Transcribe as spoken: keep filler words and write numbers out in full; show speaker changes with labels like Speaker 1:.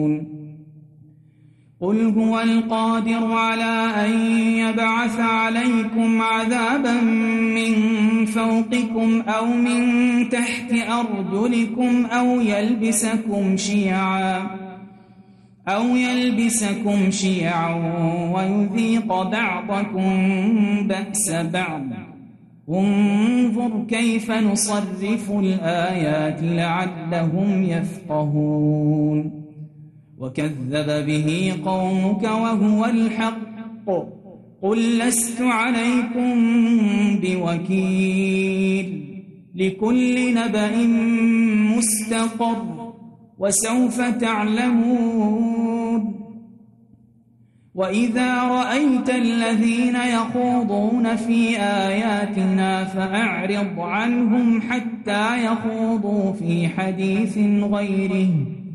Speaker 1: قل هو القادر على أن يبعث عليكم عذابا من فوقكم أو من تحت أرجلكم أو يلبسكم شيعا أو يلبسكم شيعا ويذيق بعضكم بأس بعض. انظر كيف نصرف الآيات لعلهم يفقهون. وكذب به قومك وهو الحق قل لست عليكم بوكيل لكل نبأ مستقر وسوف تعلمون. وإذا رأيت الذين يخوضون في آياتنا فأعرض عنهم حتى يخوضوا في حديث غيره